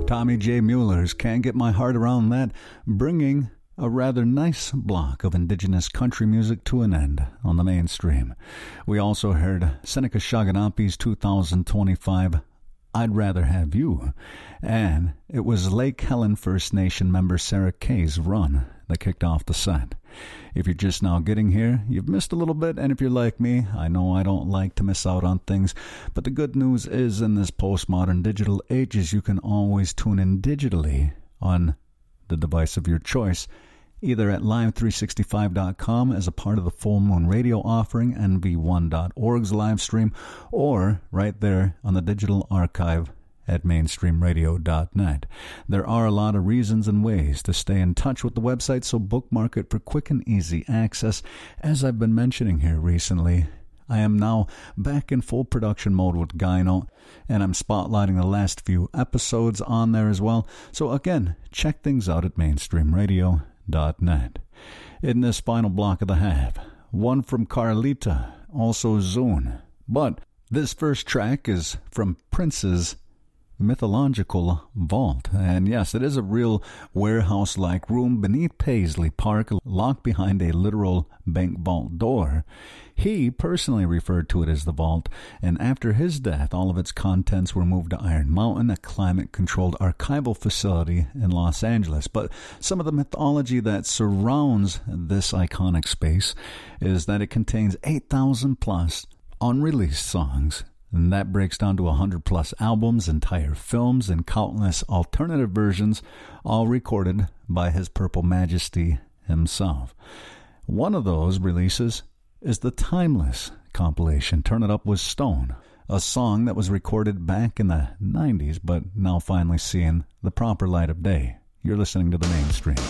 Tommy J. Mueller's Can't Get My Heart Around That, bringing a rather nice block of indigenous country music to an end on the mainstream. We also heard Seneca Shaganapi's 2025 I'd Rather Have You, and it was Lake Helen First Nation member Sarah Kay's Run that kicked off the set. If you're just now getting here, you've missed a little bit, and if you're like me, I know I don't like to miss out on things, but the good news is in this postmodern digital ages, you can always tune in digitally on the device of your choice, either at live365.com as a part of the Full Moon Radio offering, nv1.org's live stream, or right there on the digital archive at mainstreamradio.net. There are a lot of reasons and ways to stay in touch with the website, so bookmark it for quick and easy access. As I've been mentioning here recently, I am now back in full production mode with Gyno, and I'm spotlighting the last few episodes on there as well. So again, check things out at mainstreamradio.net. In this final block of the half, one from Carlita, also Zune. But this first track is from Prince's Mythological Vault, and yes, it is a real warehouse-like room beneath Paisley Park, locked behind a literal bank vault door. He personally referred to it as the vault, and after his death, all of its contents were moved to Iron Mountain, a climate-controlled archival facility in Los Angeles. But some of the mythology that surrounds this iconic space is that it contains 8,000 plus unreleased songs, and that breaks down to 100-plus albums, entire films, and countless alternative versions, all recorded by His Purple Majesty himself. One of those releases is the Timeless compilation, Turn It Up with Stone, a song that was recorded back in the 90s, but now finally seeing the proper light of day. You're listening to The Mainstream.